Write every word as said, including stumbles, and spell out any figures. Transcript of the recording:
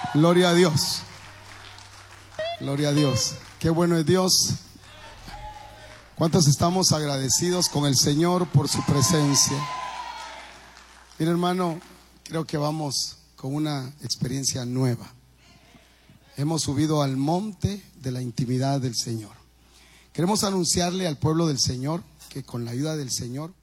Gloria a Dios. Gloria a Dios. Qué bueno es Dios. ¿Cuántos estamos agradecidos con el Señor por su presencia? Mira, hermano, creo que vamos con una experiencia nueva. Hemos subido al monte de la intimidad del Señor. Queremos anunciarle al pueblo del Señor que con la ayuda del Señor